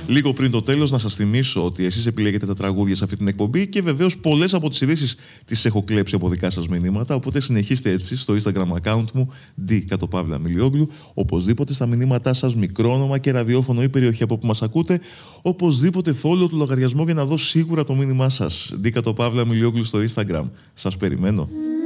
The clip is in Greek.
Λίγο πριν το τέλος, να σας θυμίσω ότι εσείς επιλέγετε τα τραγούδια σε αυτή την εκπομπή και βεβαίως πολλές από τις ειδήσεις τις έχω κλέψει από δικά σας μηνύματα. Οπότε συνεχίστε έτσι στο Instagram account μου, D_Milioglou. Οπωσδήποτε στα μηνύματά σας, μικρό όνομα και ραδιόφωνο ή περιοχή από που μας ακούτε. Οπωσδήποτε follow το λογαριασμό για να δω σίγουρα το μήνυμά σας. D_Milioglou στο Instagram. Σας περιμένω.